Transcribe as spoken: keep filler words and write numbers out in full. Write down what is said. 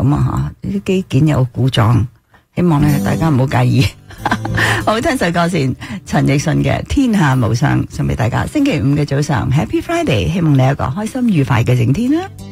咁啊吓，呢啲機件有故障，希望咧大家唔好介意。好，聽首歌先，陳奕迅嘅《天下無雙》送俾大家。星期五嘅早上 Happy Friday，希望你有一個開心愉快嘅整天啦。